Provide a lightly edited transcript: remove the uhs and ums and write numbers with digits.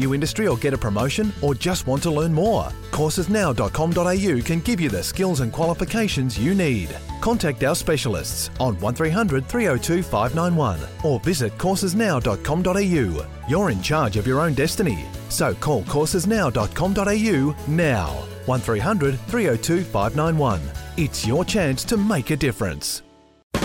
new industry or get a promotion, or just want to learn more? Coursesnow.com.au can give you the skills and qualifications you need. Contact our specialists on 1300 302 591 or visit coursesnow.com.au. You're in charge of your own destiny, so call coursesnow.com.au now. 1300 302 591. It's your chance to make a difference.